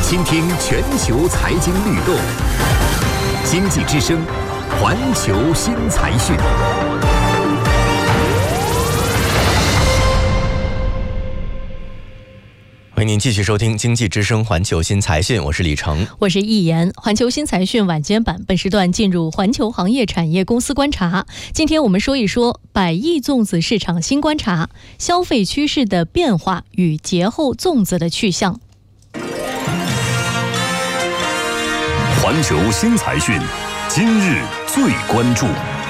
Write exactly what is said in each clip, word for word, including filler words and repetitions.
倾听全球财经律动，经济之声，环球新财讯。 欢迎您继续收听经济之声环球新财讯，我是李成， 我是易言。环球新财讯晚间版本时段进入环球行业产业公司观察。今天我们说一说百亿粽子市场新观察，消费趋势的变化与节后粽子的去向。 环球新财讯，今日最关注。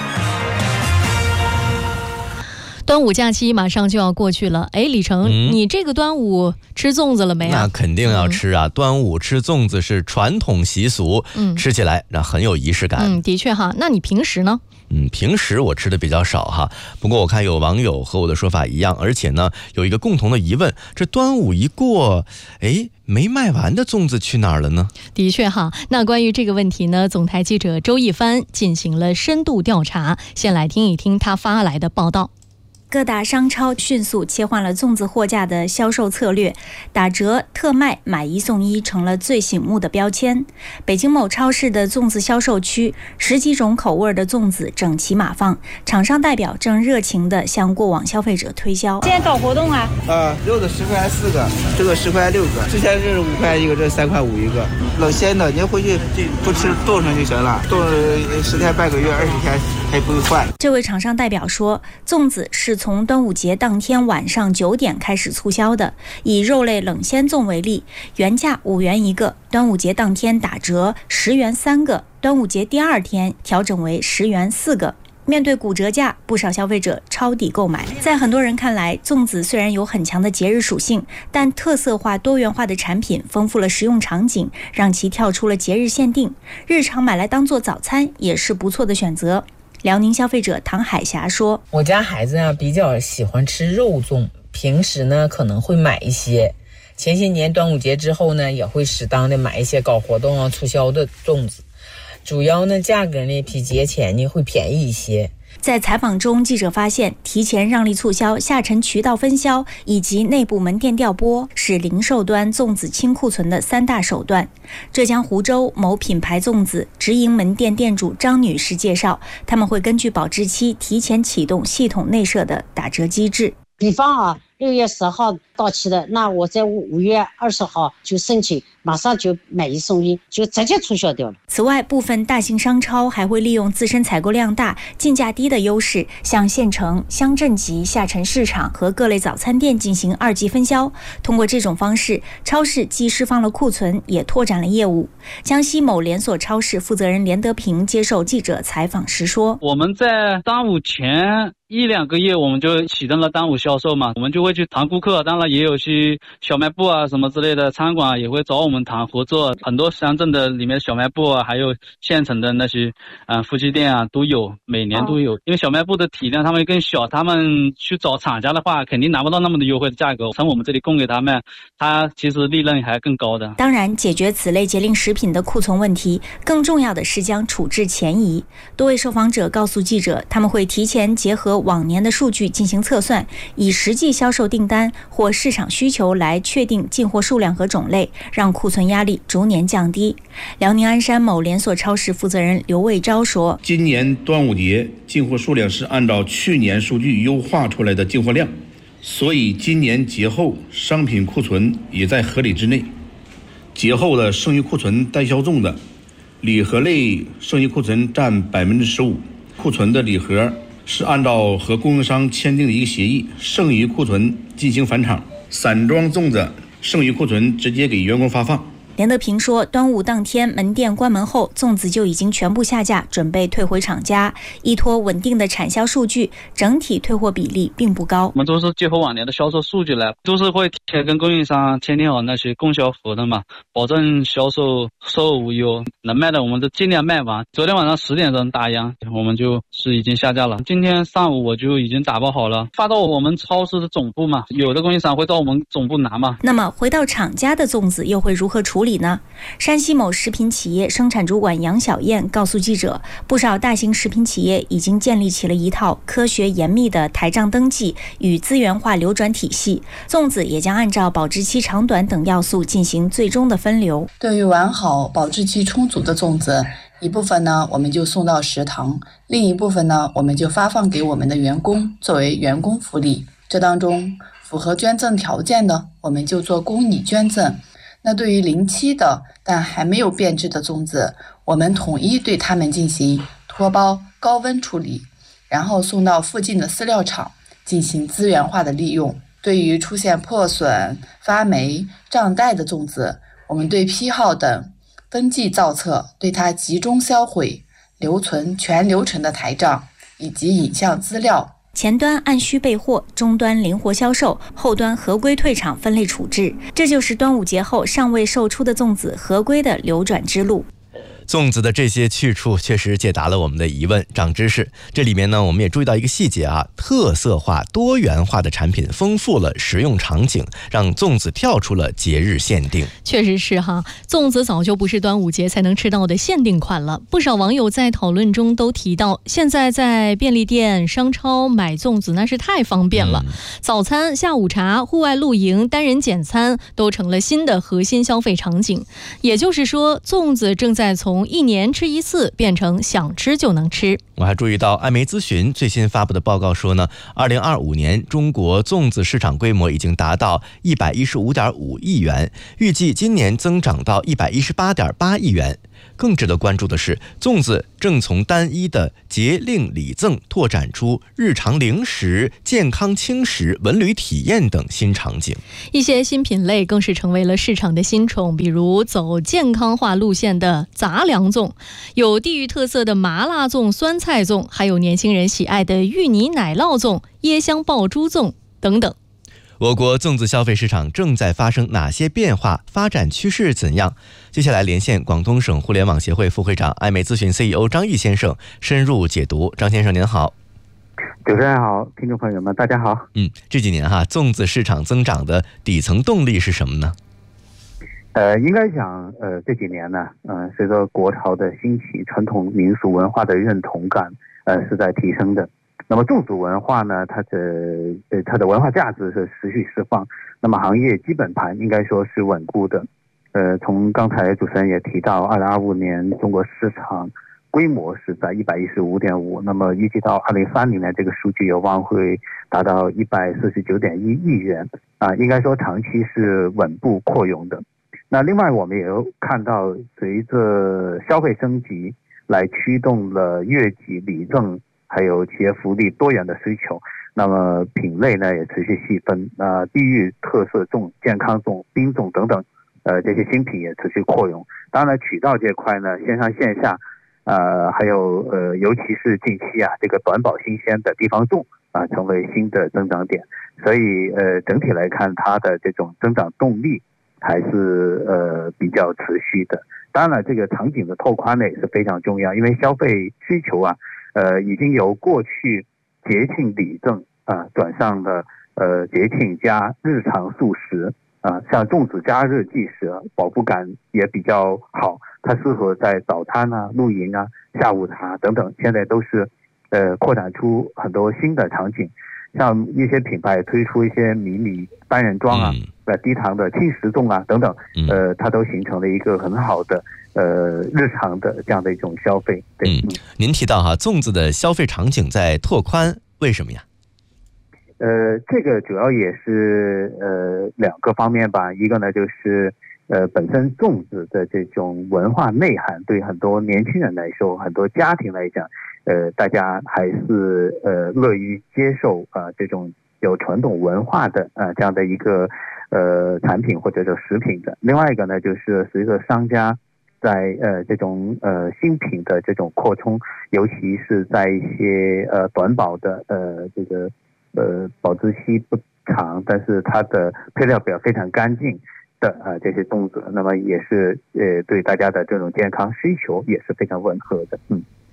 端午假期马上就要过去了，哎，李成、嗯，你这个端午吃粽子了没啊？ 那肯定要吃啊！嗯、端午吃粽子是传统习俗，嗯，吃起来那很有仪式感。 嗯，的确哈。那你平时呢？ 嗯，平时我吃的比较少哈。不过我看有网友和我的说法一样，而且呢有一个共同的疑问：这端午一过，哎，没卖完的粽子去哪儿了呢？ 的确哈。那关于这个问题呢，总台记者周一帆进行了深度调查，先来听一听他发来的报道。 各大商超迅速切换了粽子货架的销售策略，打折、特卖、买一送一成了最醒目的标签。北京某超市的粽子销售区，十几种口味的粽子整齐码放，厂商代表正热情地向过往消费者推销。 现在搞活动啊！ 啊，肉的十块四个，这个十块六个，之前是五块一个，这三块五一个。冷鲜的，您回去不吃冻上就行了，冻十天半个月、二十天还不会坏。 这位厂商代表说，粽子是从端午节当天晚上九点开始促销的。以肉类冷鲜粽为例，原价五元一个，端午节当天打折十元三个，端午节第二天调整为十元四个。面对骨折价，不少消费者抄底购买。在很多人看来，粽子虽然有很强的节日属性，但特色化多元化的产品丰富了食用场景，让其跳出了节日限定，日常买来当做早餐也是不错的选择。辽宁消费者唐海霞说， 我家孩子啊比较喜欢吃肉粽，平时呢可能会买一些，前些年端午节之后呢也会适当的买一些搞活动啊促销的粽子，主要呢价格呢比节前呢会便宜一些。 在采访中，记者发现，提前让利促销、下沉渠道分销以及内部门店调拨是零售端粽子清库存的三大手段。浙江湖州某品牌粽子直营门店店主张女士介绍，他们会根据保质期提前启动系统内设的打折机制。 比方啊，六月十号到期的，那我在五月二十号就申请，马上就买一送一，就直接促销掉了。 此外，部分大型商超还会利用自身采购量大、进价低的优势，向县城、乡镇级下沉市场和各类早餐店进行二级分销。通过这种方式，超市既释放了库存，也拓展了业务。江西某连锁超市负责人连德平接受记者采访时说：“ 我们在端午前一两个月，我们就启动了端午销售嘛，我们就会去谈顾客，当然也有去小卖部啊什么之类的餐馆也会找我们谈合作，很多乡镇的里面小卖部啊，还有县城的那些嗯、呃、夫妻店啊都有，每年都有。因为小卖部的体量他们更小，他们去找厂家的话，肯定拿不到那么的优惠的价格，从我们这里供给他们，他其实利润还更高的。 当然，解决此类节令食品的库存问题，更重要的是将处置前移。多位受访者告诉记者，他们会提前结合往年的数据进行测算，以实际销售订单或市场需求来确定进货数量和种类，让库存压力逐年降低。辽宁鞍山某连锁超市负责人刘卫昭说， 今年端午节进货数量是按照去年数据优化出来的进货量，所以今年节后商品库存也在合理之内。节后的剩余库存待销粽的礼盒类剩余库存占百分之十五，库存的礼盒是按照和供应商签订的一个协议，剩余库存进行返厂，散装粽子剩余库存直接给员工发放。 连德平说，端午当天门店关门后，粽子就已经全部下架，准备退回厂家。依托稳定的产销数据，整体退货比例并不高。 我们都是结合往年的销售数据来，都是会提前跟供应商签订好那些供销合同嘛，保证销售售后无忧，能卖的我们就尽量卖完。昨天晚上十点钟打烊，我们就是已经下架了。今天上午我就已经打包好了，发到我们超市的总部嘛，有的供应商会到我们总部拿嘛。 那么回到厂家的粽子又会如何处理？ 理呢？山西某食品企业生产主管杨小燕告诉记者，不少大型食品企业已经建立起了一套科学严密的台账登记与资源化流转体系，粽子也将按照保质期长短等要素进行最终的分流。 对于完好、保质期充足的粽子，一部分呢我们就送到食堂，另一部分呢我们就发放给我们的员工作为员工福利。这当中符合捐赠条件的，我们就做公益捐赠。那对于临期的但还没有变质的粽子，我们统一对它们进行脱包、高温处理，然后送到附近的饲料厂进行资源化的利用。对于出现破损、发霉、胀带的粽子，我们对批号等登记造册，对它集中销毁，留存全流程的台账以及影像资料。 前端按需备货，终端灵活销售，后端合规退场分类处置，这就是端午节后尚未售出的粽子合规的流转之路。 粽子的这些去处确实解答了我们的疑问，长知识。这里面呢，我们也注意到一个细节啊，特色化、多元化的产品丰富了食用场景，让粽子跳出了节日限定。 确实是哈，粽子早就不是端午节才能吃到的限定款了。不少网友在讨论中都提到，现在在便利店、商超买粽子那是太方便了。嗯、早餐、下午茶、户外露营、单人简餐都成了新的核心消费场景。也就是说，粽子正在从从一年吃一次变成想吃就能吃。 我还注意到艾媒咨询最新发布的报告说呢，二零二五年中国粽子市场规模已经达到一百一十五点五亿元，预计今年增长到一百一十八点八亿元。更值得关注的是，粽子正从单一的节令礼赠拓展出日常零食、健康轻食、文旅体验等新场景。 一些新品类更是成为了市场的新宠，比如走健康化路线的杂粮粽，有地域特色的麻辣粽、酸菜粽，还有年轻人喜爱的芋泥奶酪粽、椰香爆珠粽等等。 我国粽子消费市场正在发生哪些变化？发展趋势怎样？接下来连线广东省互联网协会副会长、艾媒咨询 C E O 张毅先生，深入解读。张先生您好。 主持人好，听众朋友们大家好。 嗯，这几年哈，粽子市场增长的底层动力是什么呢？ 呃，应该讲，呃，这几年呢，嗯、呃，随着国潮的兴起，传统民俗文化的认同感，呃，是在提升的。那么粽子文化呢，它的呃它的文化价值是持续释放，那么行业基本盘应该说是稳固的。呃，从刚才主持人也提到，二零二五年中国市场规模是在一百一十五点五，那么预计到二零三零年这个数据有望会达到一百四十九点一亿元啊、呃，应该说长期是稳步扩容的。那另外我们也有看到，随着消费升级来驱动了月季礼赠还有企业福利多元的需求，那么品类呢也持续细分，呃，地域特色粽、健康粽、冰粽等等，呃，这些新品也持续扩容。当然，渠道这块呢，线上线下，呃，还有呃，尤其是近期啊，这个短保新鲜的地方粽啊、呃，成为新的增长点。所以呃，整体来看，它的这种增长动力还是呃比较持续的。当然，这个场景的拓宽呢也是非常重要，因为消费需求啊。呃，已经由过去节庆礼赠啊、呃，转向了呃节庆加日常素食啊、呃，像粽子加热即食，饱腹感也比较好，它适合在早餐啊、露营啊、下午茶等等，现在都是呃扩展出很多新的场景，像一些品牌推出一些迷你单人装啊、呃低糖的轻食粽啊等等，呃，它都形成了一个很好的。呃，日常的这样的一种消费，对。 嗯，您提到哈，粽子的消费场景在拓宽，为什么呀？ 呃，这个主要也是呃两个方面吧，一个呢就是呃本身粽子的这种文化内涵，对很多年轻人来说，很多家庭来讲，呃，大家还是呃乐于接受啊、呃、这种有传统文化的啊、呃、这样的一个呃产品或者是食品的。另外一个呢，就是随着商家在呃这种呃新品的这种扩充，尤其是在一些呃短保的呃这个呃保质期不长，但是它的配料表非常干净的呃这些粽子，那么也是呃对大家的这种健康需求也是非常吻合的。嗯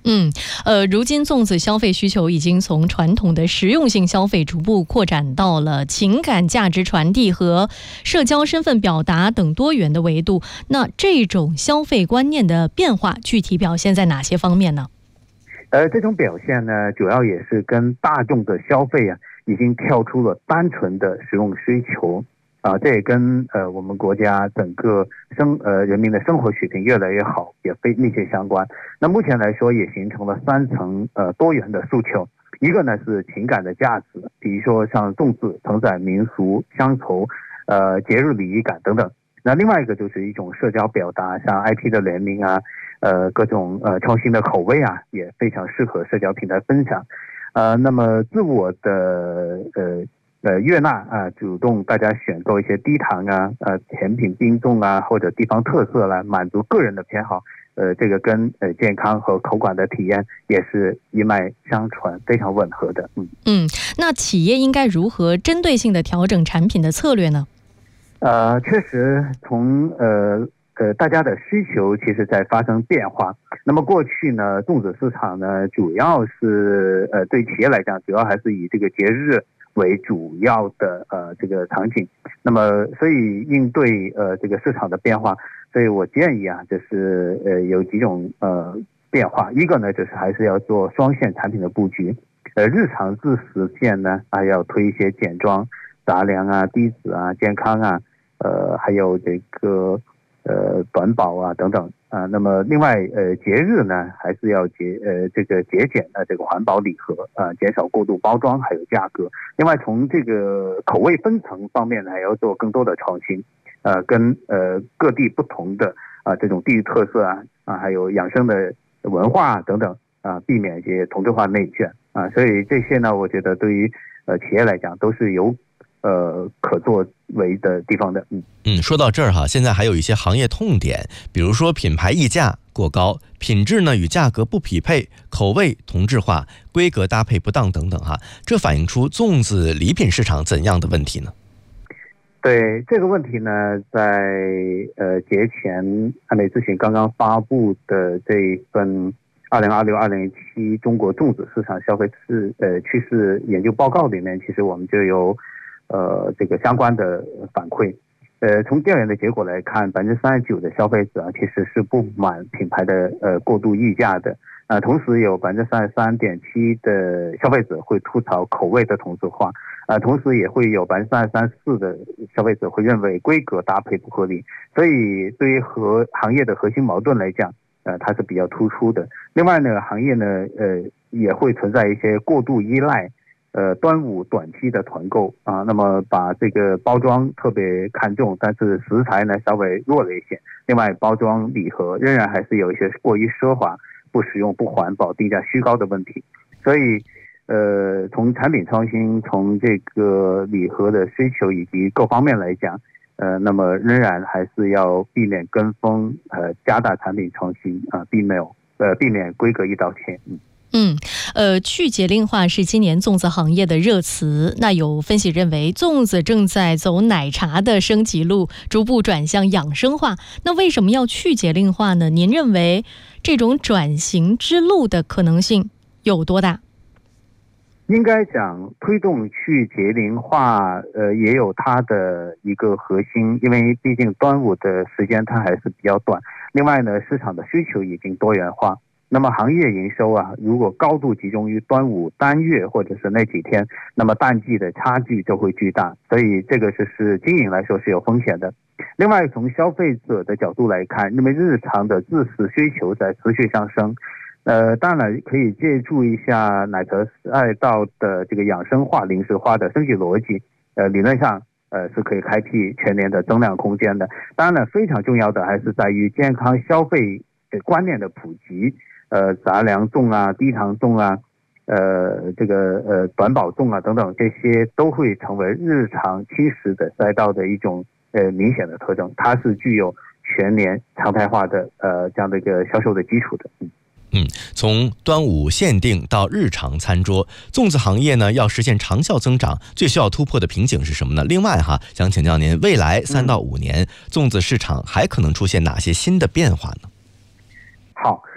嗯，呃，如今粽子消费需求已经从传统的实用性消费逐步扩展到了情感价值传递和社交身份表达等多元的维度。那这种消费观念的变化，具体表现在哪些方面呢？ 呃，这种表现呢，主要也是跟大众的消费啊，已经跳出了单纯的实用需求。啊，这也跟呃我们国家整个生呃人民的生活水平越来越好也非密切相关。那目前来说也形成了三层呃多元的诉求，一个呢是情感的价值，比如说像粽子承载民俗乡愁、呃节日礼仪感等等。那另外一个就是一种社交表达，像 I P 的联名啊，呃各种呃创新的口味啊，也非常适合社交平台分享。呃，那么自我的呃。呃，悦纳啊，主动大家选购一些低糖啊、呃甜品冰粽啊，或者地方特色来满足个人的偏好。呃，这个跟呃健康和口感的体验也是一脉相承，非常吻合的。嗯嗯，那企业应该如何针对性的调整产品的策略呢？ 呃，确实从呃呃大家的需求其实在发生变化。那么过去呢，粽子市场呢，主要是呃对企业来讲，主要还是以这个节日为主要的呃这个场景。那么所以应对呃这个市场的变化，所以我建议啊，就是呃有几种呃变化。一个呢，就是还是要做双线产品的布局，呃日常自食线呢还要推一些简装、杂粮啊、低脂啊、健康啊，呃还有这个呃短保啊等等啊。那么另外呃节日呢，还是要节呃这个节俭的这个环保礼盒啊、呃，减少过度包装还有价格。另外从这个口味分层方面呢，还要做更多的创新，呃跟呃各地不同的啊、呃、这种地域特色啊啊还有养生的文化等等啊，避免一些同质化内卷啊。所以这些呢，我觉得对于呃企业来讲都是有呃可作为的地方的。嗯嗯，说到这儿哈，现在还有一些行业痛点，比如说品牌溢价过高，品质呢与价格不匹配，口味同质化，规格搭配不当等等哈，这反映出粽子礼品市场怎样的问题呢？ 对这个问题呢，在呃节前安美咨询刚刚发布的这一份二零二六二零一七中国粽子市场消费市呃趋势研究报告里面，其实我们就有呃这个相关的反馈。呃，从调研的结果来看，百分之三十九的消费者其实是不满品牌的呃过度溢价的。呃，同时有百分之三十三点七的消费者会吐槽口味的同质化，呃，同时也会有百分之三十三四的消费者会认为规格搭配不合理。所以对于和行业的核心矛盾来讲，呃，它是比较突出的。另外呢，行业呢，呃，也会存在一些过度依赖。呃，端午短期的团购啊，那么把这个包装特别看重，但是食材呢稍微弱了一些。另外，包装礼盒仍然还是有一些过于奢华、不实用、不环保、定价虚高的问题。所以，呃，从产品创新、从这个礼盒的需求以及各方面来讲，呃，那么仍然还是要避免跟风，呃，加大产品创新啊，避免呃避免规格一刀切。嗯。 嗯，呃，去节令化是今年粽子行业的热词。那有分析认为，粽子正在走奶茶的升级路，逐步转向养生化。那为什么要去节令化呢？您认为这种转型之路的可能性有多大？ 应该讲，推动去节令化，呃，也有它的一个核心，因为毕竟端午的时间它还是比较短。另外呢，市场的需求已经多元化。那么行业营收啊，如果高度集中于端午单月或者是那几天，那么淡季的差距就会巨大，所以这个就是经营来说是有风险的。另外，从消费者的角度来看，因为日常的自食需求在持续上升，呃，当然可以借助一下奶茶赛道的这个养生化、零食化的升级逻辑，呃，理论上呃是可以开辟全年的增量空间的。当然，非常重要的还是在于健康消费观念的普及。呃，杂粮粽啊、低糖粽啊、呃，这个呃短保粽啊等等，这些都会成为日常轻食的赛道的一种呃明显的特征，它是具有全年常态化的呃这样的一个销售的基础的。嗯嗯，从端午限定到日常餐桌，粽子行业呢要实现长效增长，最需要突破的瓶颈是什么呢？另外哈，想请教您，未来三到五年，粽子市场还可能出现哪些新的变化呢？ 好。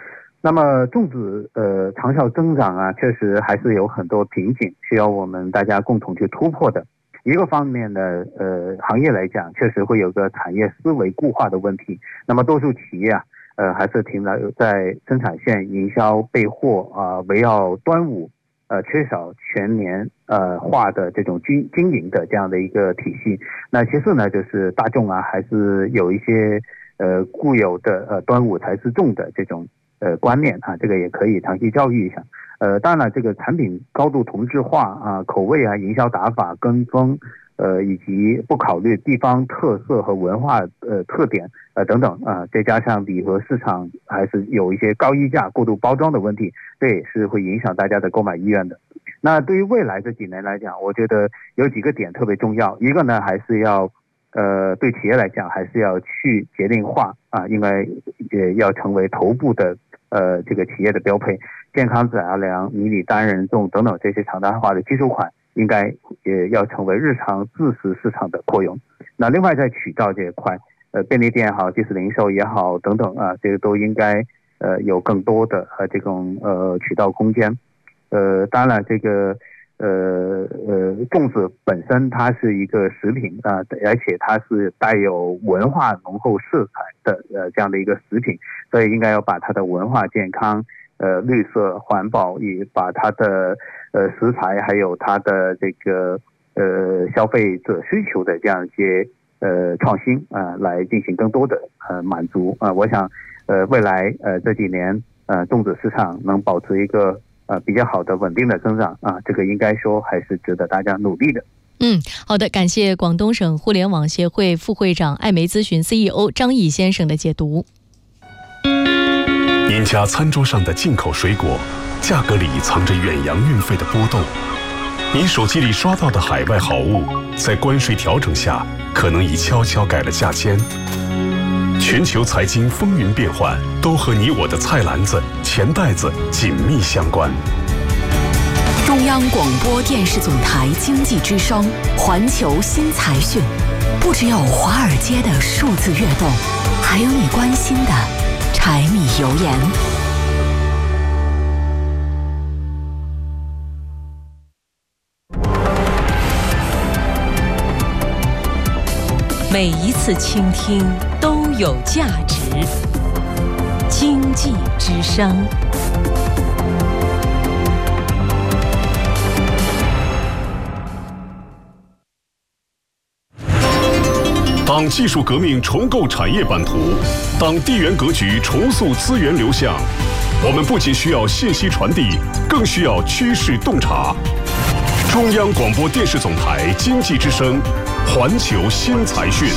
那么粽子呃长效增长啊，确实还是有很多瓶颈，需要我们大家共同去突破的。一个方面呢，呃，行业来讲，确实会有个产业思维固化的问题。那么多数企业啊，呃，还是停留在生产线、营销、备货啊、呃，围绕端午，呃，缺少全年呃化的这种经经营的这样的一个体系。那其次呢，就是大众啊，还是有一些呃固有的呃端午才是粽的这种呃观念啊，这个也可以长期教育一下。呃，当然了，这个产品高度同质化啊，口味啊，营销打法跟风，呃，以及不考虑地方特色和文化呃特点呃等等啊，再加上礼盒市场还是有一些高溢价、过度包装的问题，这也是会影响大家的购买意愿的。那对于未来这几年来讲，我觉得有几个点特别重要，一个呢还是要呃对企业来讲还是要去节令化啊，因为也要成为头部的呃这个企业的标配。健康杂粮、迷你单人粽等等这些常态化的基础款，应该也要成为日常自食市场的扩容。那另外在渠道这一块，呃，便利店也好，即时零售也好等等啊，这个都应该呃有更多的呃这种呃渠道空间。呃，当然这个呃呃粽子本身它是一个食品啊、呃，而且它是带有文化浓厚色彩的呃这样的一个食品，所以应该要把它的文化健康。呃，绿色环保，也把它的呃食材还有它的这个呃消费者需求的这样一些呃创新啊、呃，来进行更多的呃满足啊、呃。我想呃未来呃这几年呃粽子市场能保持一个呃比较好的稳定的增长啊、呃，这个应该说还是值得大家努力的。 嗯，好的，感谢广东省互联网协会副会长艾媒咨询 C E O 张毅先生的解读。 您家餐桌上的进口水果，价格里藏着远洋运费的波动；您手机里刷到的海外好物，在关税调整下，可能已悄悄改了价签。全球财经风云变幻，都和你我的菜篮子、钱袋子紧密相关。 中央广播电视总台经济之声，环球新财讯，不只有华尔街的数字跃动，还有你关心的柴米油盐。 每一次倾听都有价值。经济之声。 当技术革命重构产业版图，当地缘格局重塑资源流向，我们不仅需要信息传递，更需要趋势洞察。中央广播电视总台经济之声，环球新财讯。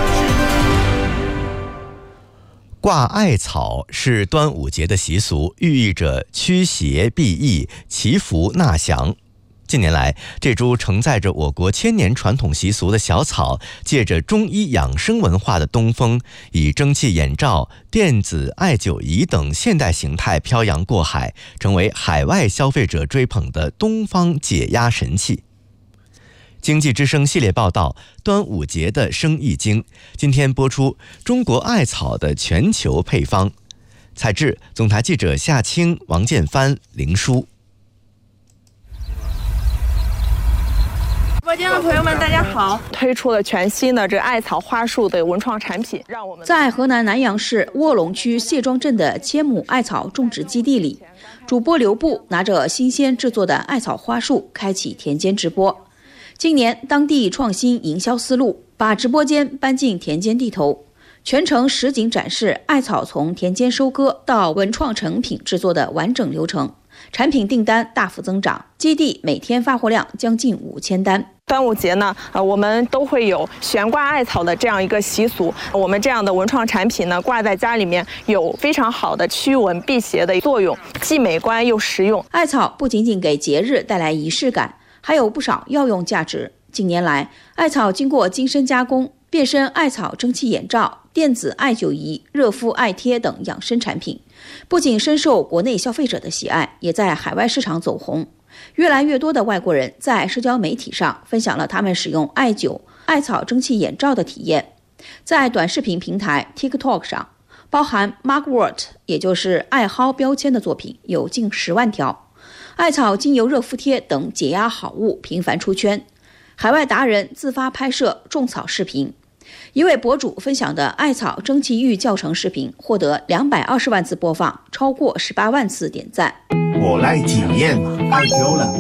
挂艾草是端午节的习俗，寓意着驱邪避疫、祈福纳祥。近年来，这株承载着我国千年传统习俗的小草，借着中医养生文化的东风，以蒸汽眼罩、电子艾灸仪等现代形态漂洋过海，成为海外消费者追捧的东方解压神器。经济之声系列报道端午节的生意经，今天播出中国艾草的全球配方。采制总台记者夏青、王建帆、林舒。 直播间的朋友们，大家好！推出了全新的这艾草花束的文创产品，让我们在河南南阳市卧龙区谢庄镇的千亩艾草种植基地里，主播刘布拿着新鲜制作的艾草花束，开启田间直播。今年当地创新营销思路，把直播间搬进田间地头，全程实景展示艾草从田间收割到文创成品制作的完整流程。产品订单大幅增长，基地每天发货量将近五千单。 端午节呢，呃，我们都会有悬挂艾草的这样一个习俗。我们这样的文创产品呢，挂在家里面有非常好的驱蚊辟邪的作用，既美观又实用。 艾草不仅仅给节日带来仪式感，还有不少药用价值。近年来，艾草经过精深加工，变身艾草蒸汽眼罩、电子艾灸仪、热敷艾贴等养生产品，不仅深受国内消费者的喜爱，也在海外市场走红。越来越多的外国人在社交媒体上分享了他们使用艾灸、艾草蒸汽眼罩的体验。在短视频平台 TikTok 上， 包含 Markwort 也就是艾蒿标签的作品有近十万条，艾草精油热敷贴等解压好物频繁出圈，海外达人自发拍摄种草视频。一位博主分享的艾草蒸汽浴教程视频获得两百二十万次播放，超过十八万次点赞。 我来体验艾灸了。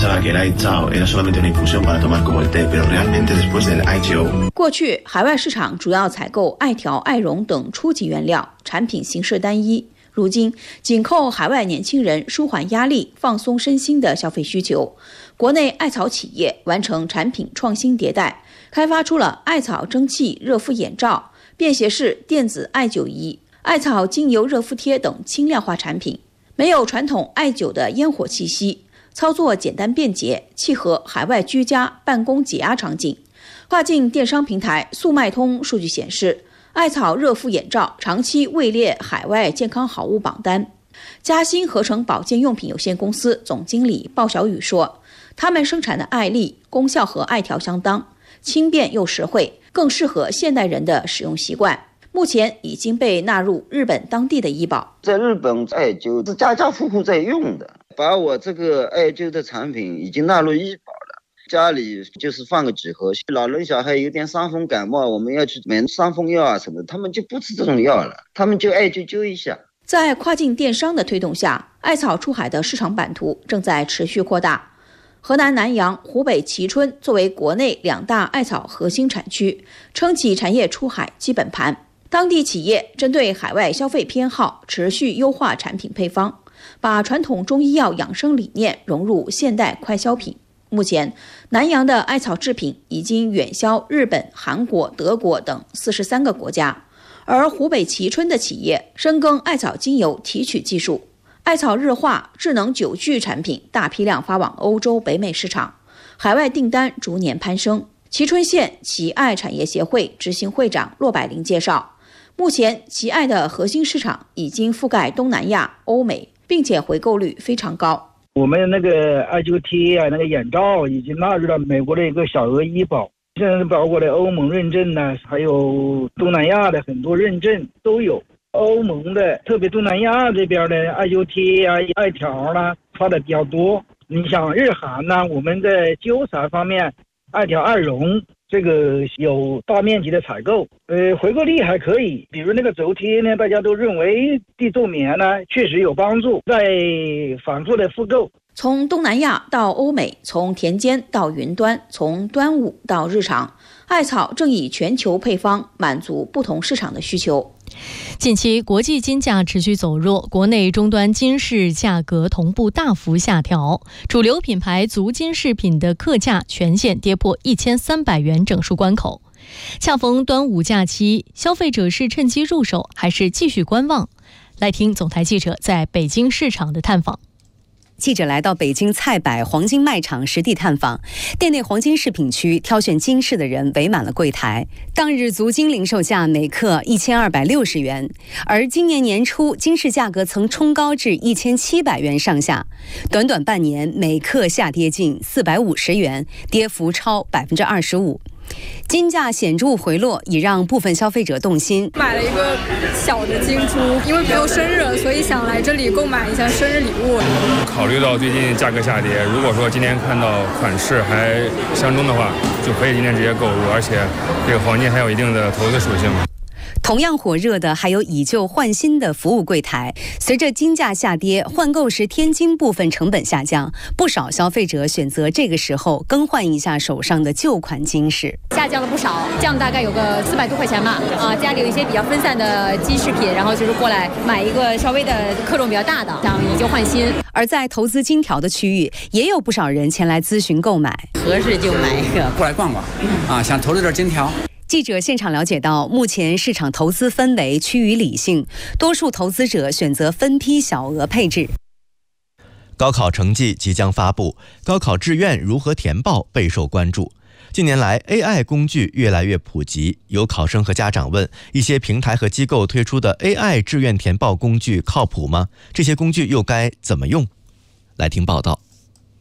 过去海外市场主要采购艾条、艾绒等初级原料，产品形式单一。如今紧扣海外年轻人舒缓压力、放松身心的消费需求，国内艾草企业完成产品创新迭代，开发出了艾草蒸汽热敷眼罩、便携式电子艾灸仪、艾草精油热敷贴等轻量化产品，没有传统艾灸的烟火气息，操作简单便捷，契合海外居家办公解压场景。跨境电商平台速卖通数据显示，艾草热敷眼罩长期位列海外健康好物榜单。嘉兴合成保健用品有限公司总经理鲍小雨说，他们生产的艾粒功效和艾条相当，轻便又实惠，更适合现代人的使用习惯。目前已经被纳入日本当地的医保。 在日本艾灸是家家户户在用的，把我这个艾灸的产品已经纳入医保了。家里就是放个纸盒，老人小孩有点伤风感冒，我们要去买伤风药啊什么，他们就不吃这种药了，他们就艾灸灸一下。 在跨境电商的推动下，艾草出海的市场版图正在持续扩大。河南南阳、湖北蕲春作为国内两大艾草核心产区，撑起产业出海基本盘。当地企业针对海外消费偏好，持续优化产品配方，把传统中医药养生理念融入现代快消品。目前，南阳的艾草制品已经远销日本、韩国、德国等四十三个国家，而湖北蕲春的企业深耕艾草精油提取技术，艾草日化、智能酒具产品大批量发往欧洲、北美市场，海外订单逐年攀升。蕲春县蕲艾产业协会执行会长骆百灵介绍，目前蕲艾的核心市场已经覆盖东南亚、欧美，并且回购率非常高。 我们那个艾灸贴啊，那个眼罩已经纳入了美国的一个小额医保，现在包括了欧盟认证呢，还有东南亚的很多认证都有。欧盟的，特别东南亚这边的艾灸贴啊、艾条呢发的比较多。你想日韩呢，我们在灸材方面，艾条、艾绒这个有大面积的采购，呃，回购率还可以。比如那个肘贴呢，大家都认为地皱棉呢确实有帮助，在反复的复购。 从东南亚到欧美，从田间到云端，从端午到日常，艾草正以全球配方满足不同市场的需求。 近期国际金价持续走弱，国内终端金饰价格同步大幅下调，主流品牌足金饰品的客价全线跌破一千三百元整数关口。恰逢端午假期，消费者是趁机入手还是继续观望？来听总台记者在北京市场的探访。 记者来到北京菜百黄金卖场实地探访，店内黄金饰品区挑选金饰的人围满了柜台。当日足金零售价每克一千二百六十元，而今年年初金饰价格曾冲高至一千七百元上下，短短半年每克下跌近四百五十元，跌幅超百分之二十五。金价显著回落，也让部分消费者动心。 买了一个小的金珠，因为朋友生日，所以想来这里购买一下生日礼物。 考虑到最近价格下跌，如果说今天看到款式还相中的话，就可以今天直接购入，而且这个黄金还有一定的投资属性。 同样火热的还有以旧换新的服务柜台。随着金价下跌，换购时天金部分成本下降，不少消费者选择这个时候更换一下手上的旧款金饰， 下降了不少，降大概有个四百多块钱吧。啊，家里有一些比较分散的金饰品，然后就是过来买一个稍微的克重比较大的，想以旧换新。 而在投资金条的区域，也有不少人前来咨询购买， 合适就买一个，过来逛逛啊，想投资点金条。 记者现场了解到，目前市场投资氛围趋于理性，多数投资者选择分批小额配置。 高考成绩即将发布，高考志愿如何填报备受关注。近年来 A I 工具越来越普及，有考生和家长问，一些平台和机构推出的 A I 志愿填报工具靠谱吗？这些工具又该怎么用？来听报道。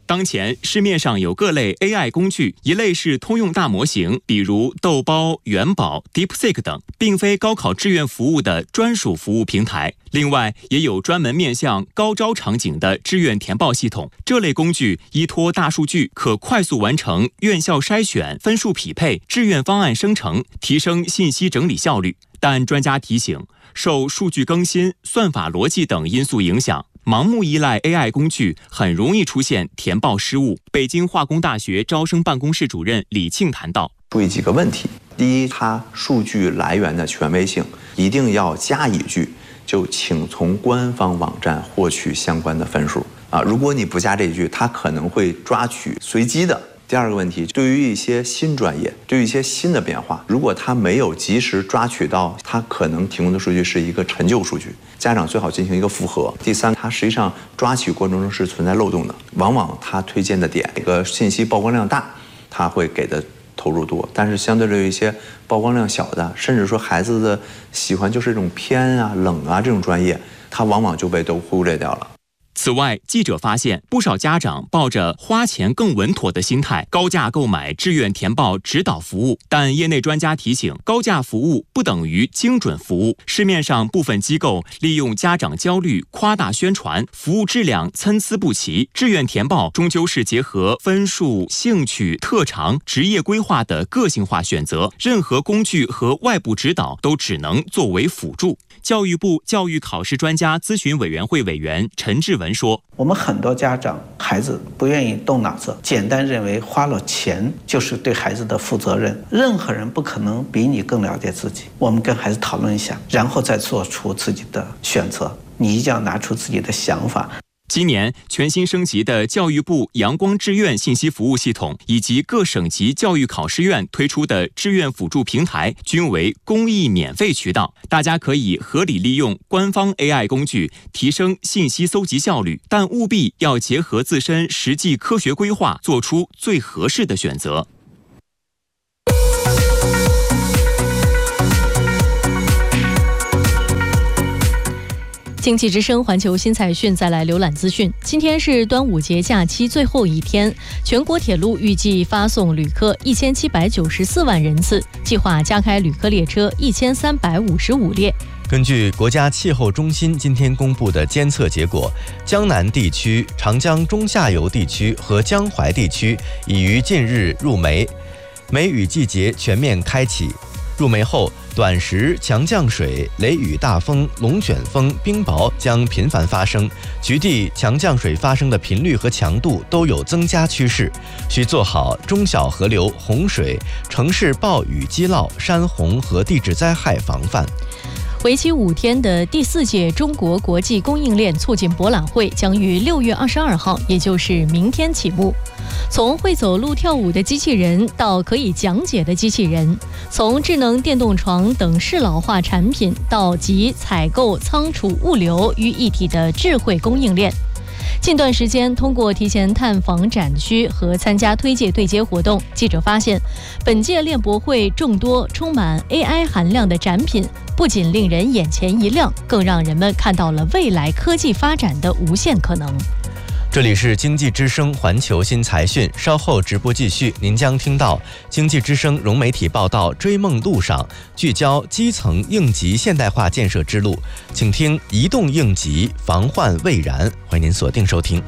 当前市面上有各类 A I 工具，一类是通用大模型，比如豆包、元宝、DeepSeek 等，并非高考志愿服务的专属服务平台。另外，也有专门面向高招场景的志愿填报系统。这类工具依托大数据，可快速完成院校筛选、分数匹配、志愿方案生成，提升信息整理效率。但专家提醒，受数据更新、算法逻辑等因素影响，盲目依赖 A I 工具很容易出现填报失误。北京化工大学招生办公室主任李庆谈到， 注意几个问题。第一，它数据来源的权威性，一定要加一句，就请从官方网站获取相关的分数啊！如果你不加这一句，它可能会抓取随机的。第二个问题，对于一些新专业，对于一些新的变化，如果它没有及时抓取到，它可能提供的数据是一个陈旧数据，家长最好进行一个复核。第三，它实际上抓取过程中是存在漏洞的，往往它推荐的点，这个信息曝光量大，它会给的投入多，但是相对于一些曝光量小的，甚至说孩子的喜欢就是这种偏啊、冷啊这种专业，它往往就被都忽略掉了。 此外，记者发现，不少家长抱着花钱更稳妥的心态，高价购买志愿填报指导服务。但业内专家提醒，高价服务不等于精准服务。市面上部分机构利用家长焦虑夸大宣传，服务质量参差不齐。志愿填报终究是结合分数、兴趣、特长、职业规划的个性化选择，任何工具和外部指导都只能作为辅助。教育部教育考试专家咨询委员会委员陈志文说， 我们很多家长孩子不愿意动脑子，简单认为花了钱就是对孩子的负责任，任何人不可能比你更了解自己。我们跟孩子讨论一下，然后再做出自己的选择，你一定要拿出自己的想法。 今年全新升级的教育部阳光志愿信息服务系统，以及各省级教育考试院推出的志愿辅助平台，均为公益免费渠道。大家可以合理利用官方 A I 工具，提升信息搜集效率，但务必要结合自身实际科学规划，做出最合适的选择。 经济之声环球新财讯再来浏览资讯。今天是端午节假期最后一天，全国铁路预计发送旅客一千七百九十四万人次，计划加开旅客列车一千三百五十五列。 根据国家气候中心今天公布的监测结果，江南地区、长江中下游地区和江淮地区已于近日入梅，梅雨季节全面开启。入梅后，短时强降水、雷雨大风、龙卷风、冰雹将频繁发生，局地强降水发生的频率和强度都有增加趋势，需做好中小河流洪水、城市暴雨积涝、山洪和地质灾害防范。 为期五天的第四届中国国际供应链促进博览会将于六月二十二号，也就是明天启幕。从会走路跳舞的机器人到可以讲解的机器人，从智能电动床等适老化产品到集采购、仓储、物流于一体的智慧供应链。近段时间，通过提前探访展区和参加推介对接活动，记者发现，本届链博会众多充满 A I 含量的展品，不仅令人眼前一亮，更让人们看到了未来科技发展的无限可能。 这里是经济之声环球新财讯，稍后直播继续，您将听到经济之声融媒体报道《追梦路上》，聚焦基层应急现代化建设之路，请听移动应急，防患未然。欢迎您锁定收听。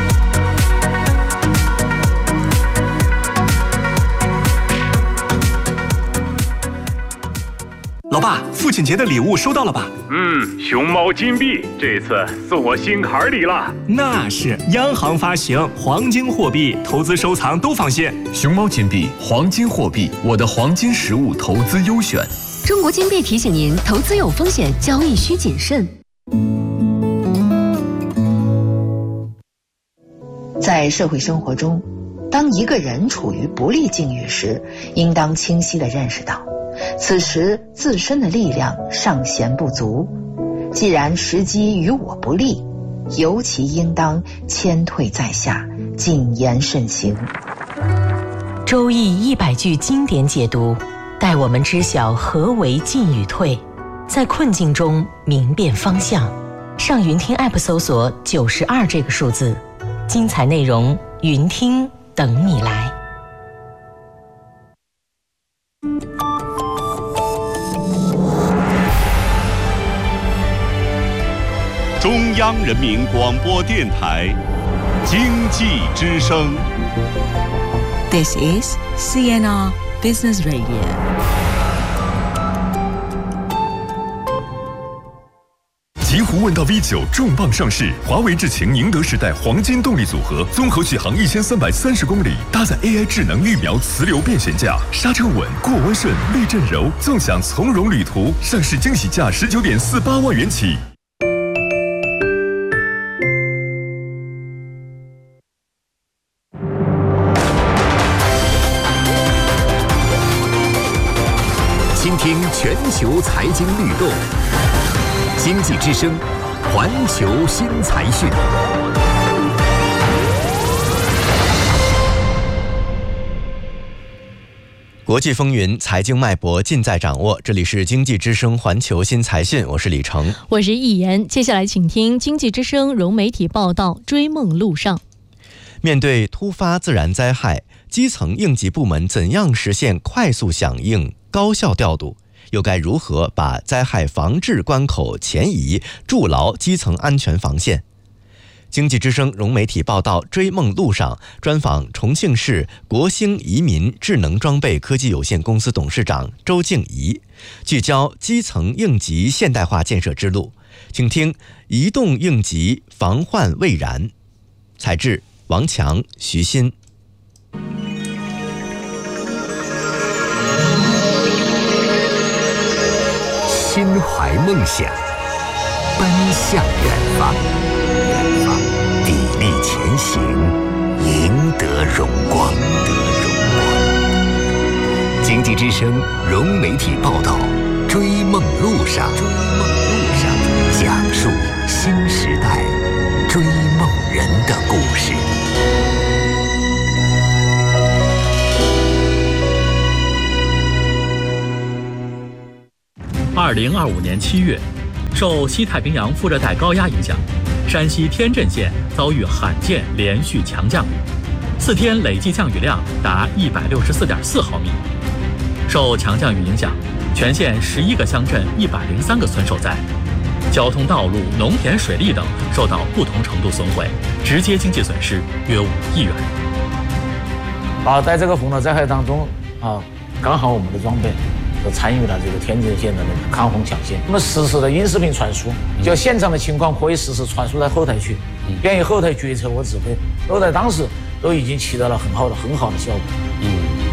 老爸，父亲节的礼物收到了吧？ 嗯，熊猫金币这次送我心坎里了。 那是央行发行黄金货币，投资收藏都放心。 熊猫金币，黄金货币，我的黄金实物投资优选。 中国金币提醒您，投资有风险，交易需谨慎。 在社会生活中，当一个人处于不利境遇时，应当清晰地认识到，此时自身的力量尚显不足，既然时机与我不利，尤其应当谦退在下，谨言慎行。 周易一百句经典解读，带我们知晓何为进与退，在困境中明辨方向。上云听 App 搜索九十二这个数字，精彩内容云听等你来。 中央人民广播电台经济之声。 This is C N R Business Radio。 极狐问道 V 九重磅上市，华为智擎宁德时代黄金动力组合，综合续航一千三百三十公里，搭载 A I 智能预瞄磁流变悬架，刹车稳，过弯顺，避震柔，纵享从容旅途。上市惊喜价十九点四八万元起。 倾听全球财经律动，经济之声，环球新财讯。 国际风云，财经脉搏尽在掌握。这里是经济之声环球新财讯，我是李成， 我是易言。接下来请听经济之声融媒体报道：追梦路上。 面对突发自然灾害，基层应急部门怎样实现快速响应、高效调度？又该如何把灾害防治关口前移，筑牢基层安全防线？经济之声融媒体报道：追梦路上专访重庆市国兴移民智能装备科技有限公司董事长周静怡，聚焦基层应急现代化建设之路。请听移动应急防患未然。采制王强、徐鑫。 心怀梦想，奔向远方，远方砥砺前行，赢得荣光，得荣光。经济之声融媒体报道：追梦路上，追梦路上，讲述新时代追梦人的故事。 二零二五年七月，受西太平洋副热带高压影响，山西天震县遭遇罕见连续强降雨，四天累计降雨量达一百六十四点四毫米。受强降雨影响，全县十一个乡镇一百零三个村受灾，交通道路、农田水利等受到不同程度损毁，直接经济损失约五亿元。 啊，在这个洪涝灾害当中啊，刚好我们的装备都参与了这个天震县的那个抗洪抢险。那么实时的音视频传输，就现场的情况可以实时传输到后台去，便于后台决策和指挥，都在当时都已经起到了很好的很好的效果。嗯。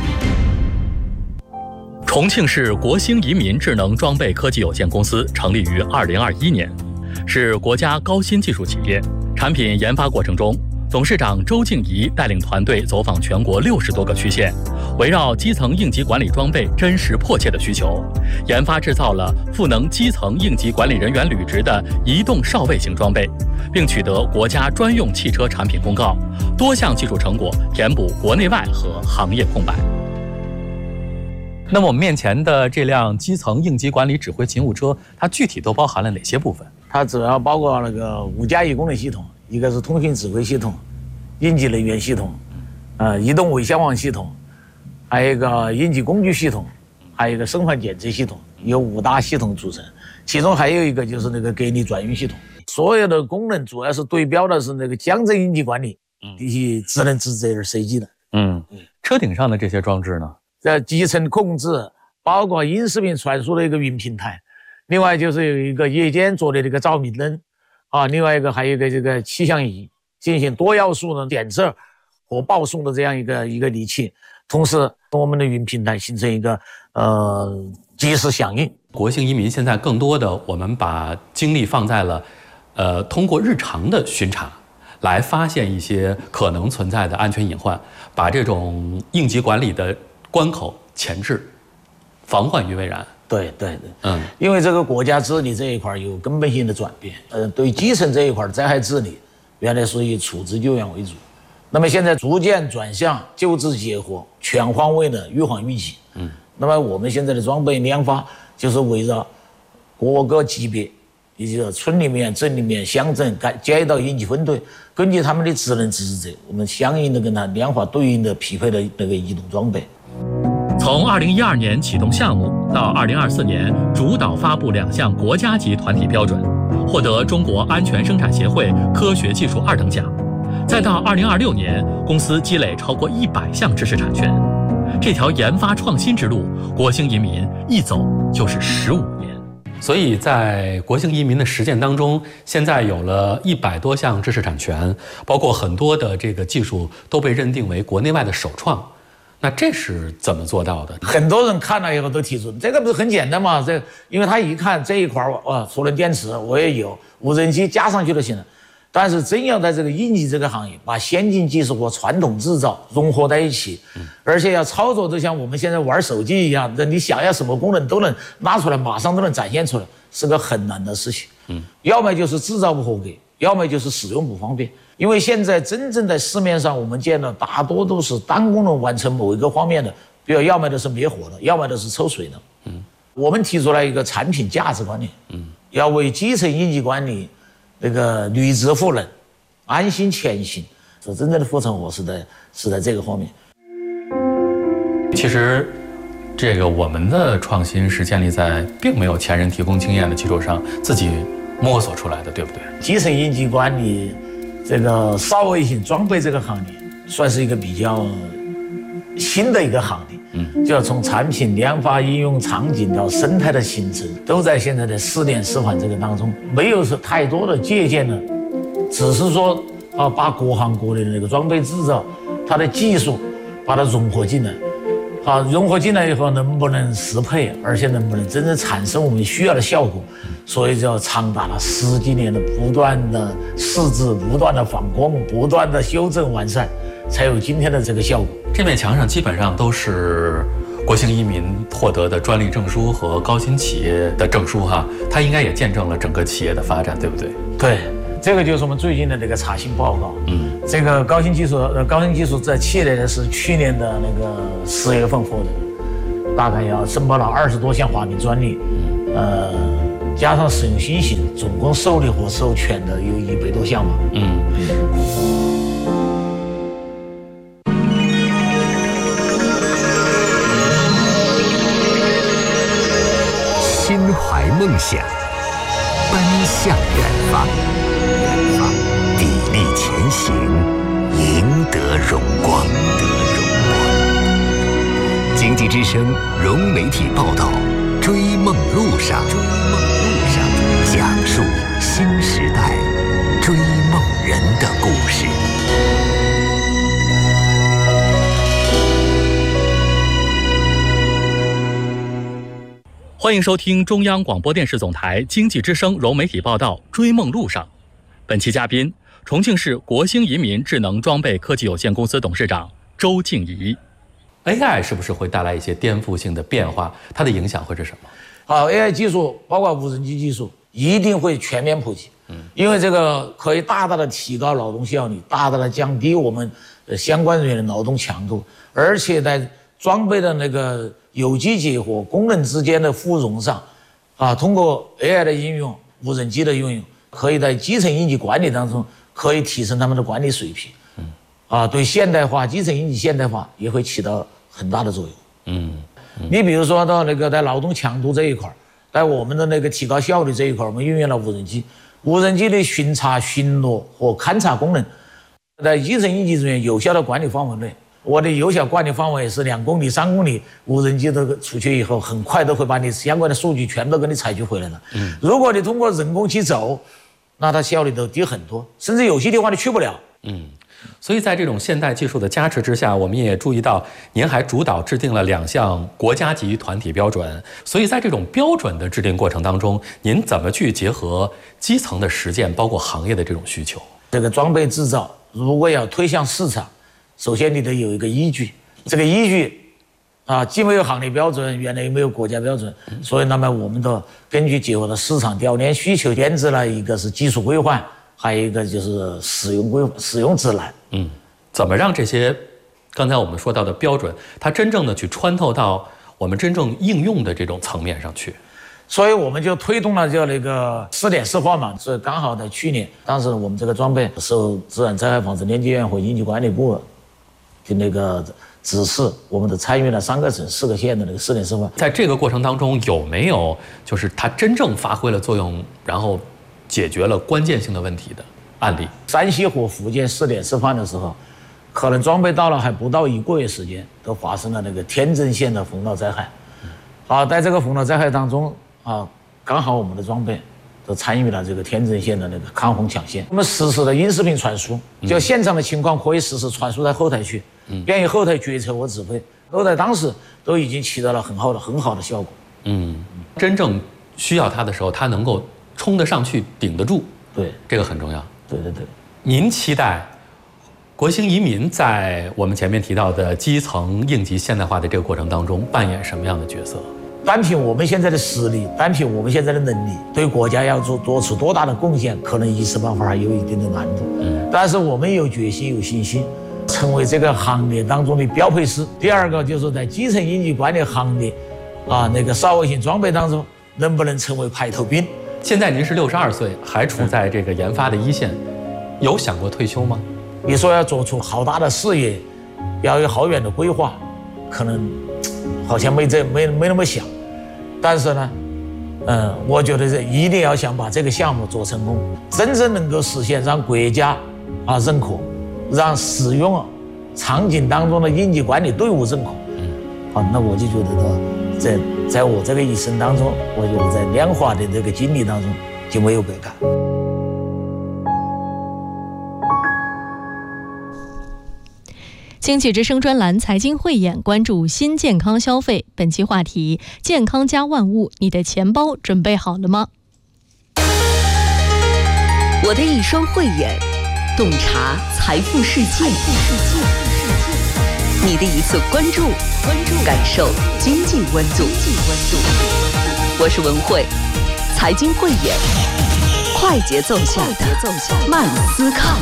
重庆市国兴移民智能装备科技有限公司成立于二零二一年，是国家高新技术企业。产品研发过程中，董事长周静怡带领团队走访全国六十多个区县，围绕基层应急管理装备真实迫切的需求，研发制造了赋能基层应急管理人员履职的移动哨位型装备，并取得国家专用汽车产品公告，多项技术成果填补国内外和行业空白。那么我们面前的这辆基层应急管理指挥勤务车，它具体都包含了哪些部分？ 它主要包括那个五加一功能系统，一个是通讯指挥系统、应急能源系统、呃移动尾消防系统，还有一个应急工具系统，还有一个生化检测系统，由五大系统组成。其中还有一个就是那个隔离转运系统。所有的功能主要是对标的是那个乡镇应急管理一些智能职责而设计的。 嗯，车顶上的这些装置呢？ 在集成控制，包括音视频传输的一个云平台，另外就是有一个夜间做的这个照明灯，啊，另外一个还有一个这个气象仪，进行多要素的检测和报送的这样一个一个仪器，同时我们的云平台形成一个呃及时响应。 国兴移民现在更多的我们把精力放在了，呃，通过日常的巡查，来发现一些可能存在的安全隐患，把这种应急管理的关口前置，防患于未然。 对对对，嗯，因为这个国家治理这一块有根本性的转变，呃，对基层这一块灾害治理，原来是以处置救援为主，那么现在逐渐转向救治结合、全方位的预防预警。嗯，那么我们现在的装备研发就是围绕各个级别也就是说村里面、镇里面、乡镇、街道应急分队，根据他们的职能职责，我们相应的跟他量化对应的匹配的那个移动装备。 从二零一二年启动项目到二零二四年主导发布两项国家级团体标准，获得中国安全生产协会科学技术二等奖，再到二零二六年，公司积累超过一百项知识产权。这条研发创新之路，国兴移民一走就是十五年。 所以在国兴移民的实践当中，现在有了一百多项知识产权，包括很多的这个技术都被认定为国内外的首创。那这是怎么做到的？ 很多人看了以后都提出，这个不是很简单吗？这因为他一看这一块儿，哇，储能电池我也有，无人机加上去就行了。但是真要在这个应急这个行业，把先进技术和传统制造融合在一起，而且要操作，就像我们现在玩手机一样，你想要什么功能都能拿出来，马上都能展现出来，是个很难的事情。嗯，要么就是制造不合格，要么就是使用不方便。因为现在真正在市面上我们见到大多都是单功能完成某一个方面的，比如要么就是灭火的，要么就是抽水的。嗯，我们提出来一个产品价值观念，嗯，要为基层应急管理那个履职赋能，安心前行。说真正的护城河是在是在这个方面。 其实，这个我们的创新是建立在并没有前人提供经验的基础上，自己摸索出来的，对不对？ 基层应急管理这个少卫星装备这个行业，算是一个比较新的一个行业。嗯，就要从产品研发、应用场景到生态的形成，都在现在的试点示范这个当中，没有说太多的借鉴了，只是说啊，把各行各业的那个装备制造，它的技术，把它融合进来。好，融合进来以后能不能适配，而且能不能真正产生我们需要的效果，所以就长达了十几年的不断的试制、不断的反光、不断的修正完善，才有今天的这个效果。 这面墙上基本上都是国兴移民获得的专利证书和高新企业的证书哈，它应该也见证了整个企业的发展，对不对？ 对。这个就是我们最近的这个查询报告。嗯，这个高新技术，呃，高新技术在企业的是去年的那个十月份获得，大概要申报了二十多项华名专利，呃，加上使用新型，总共受理和授权的有一百多项嘛。嗯。 心怀梦想，奔向远方。砥砺前行，赢得荣光。经济之声融媒体报道，追梦路上，追梦路上，讲述新时代追梦人的故事。 欢迎收听中央广播电视总台经济之声融媒体报道《追梦路上》。本期嘉宾，重庆市国兴移民智能装备科技有限公司董事长周静怡。 A I 是不是会带来一些颠覆性的变化？它的影响会是什么？ 好 ，A I 技术包括无人机技术一定会全面普及。嗯，因为这个可以大大的提高劳动效率，大大的降低我们相关人员的劳动强度，而且在装备的那个有机结合、功能之间的互融上，啊，通过 A I 的应用、无人机的应用，可以在基层应急管理当中可以提升他们的管理水平。嗯，啊，对现代化、基层应急现代化也会起到很大的作用。嗯，嗯你比如说到那个在劳动强度这一块，在我们的那个提高效率这一块，我们运用了无人机，无人机的巡查、巡逻和勘察功能，在基层应急人员有效的管理范围内。我的有效管理范围是两公里、三公里，无人机都出去以后，很快都会把你相关的数据全都给你采集回来了。嗯，如果你通过人工去走，那它效率都低很多，甚至有些地方你去不了。 嗯，所以在这种现代技术的加持之下，我们也注意到您还主导制定了两项国家级团体标准。所以在这种标准的制定过程当中，您怎么去结合基层的实践，包括行业的这种需求？ 这个装备制造如果要推向市场，首先你得有一个依据，这个依据啊，既没有行业标准，原来也没有国家标准，所以那么我们都根据结合的市场调研需求，编制了一个是技术规范，还有一个就是使用规使用指南。 嗯，怎么让这些刚才我们说到的标准，它真正的去穿透到我们真正应用的这种层面上去？ 所以我们就推动了叫那个试点示范嘛。所以刚好在去年，当时我们这个装备受自然灾害防治联接院和应急管理部的那个指示，我们都参与了三个省四个县的那个试点示范。 在这个过程当中，有没有就是它真正发挥了作用，然后解决了关键性的问题的案例？ 山西和福建试点示范的时候，可能装备到了还不到一个月时间，都发生了那个天正县的洪涝灾害。好，在这个洪涝灾害当中啊，刚好我们的装备都参与了这个天正县的那个抗洪抢险。我们实时的音视频传输，就现场的情况可以实时传输在后台去，便于后台决策和指挥。都在当时都已经起到了很好的很好的效果。 嗯，真正需要它的时候，它能够冲得上去，顶得住。 对， 这个很重要。 对对对。 您期待国兴移民在我们前面提到的基层应急现代化的这个过程当中扮演什么样的角色？ 单凭我们现在的实力，单凭我们现在的能力，对国家要做做出多大的贡献，可能一时半会儿还有一定的难度。嗯，但是我们有决心、有信心，成为这个行业当中的标配师。第二个就是在基层应急管理行业，啊，那个少危险装备当中，能不能成为排头兵？ 现在您是六十二岁，还处在这个研发的一线，有想过退休吗？ 你说要做出好大的事业，要有好远的规划，可能好像没这没没那么想。但是呢，嗯，我觉得这一定要想把这个项目做成功，真正能够实现让国家啊认可，让使用场景当中的应急管理队伍认可。嗯，啊，那我就觉得呢，在在我这个一生当中，我觉得在量化的这个经历当中就没有改感。 经济之声专栏财经汇演关注新健康消费，本期话题：健康加万物，你的钱包准备好了吗？ 我的一双慧眼，洞察财富世界；你的一次关注，关注感受经济温度。我是文慧，财经汇演，快节奏下的慢思考。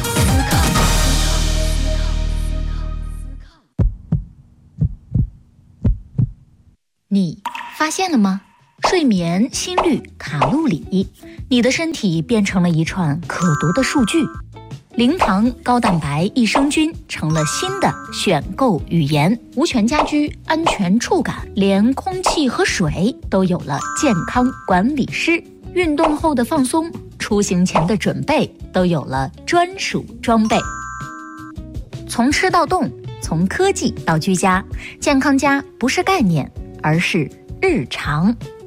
你发现了吗？睡眠、心率、卡路里，你的身体变成了一串可读的数据。零糖高蛋白益生菌成了新的选购语言。无权家居、安全触感，连空气和水都有了健康管理师。运动后的放松，出行前的准备，都有了专属装备。从吃到动，从科技到居家，健康家不是概念，而是日常。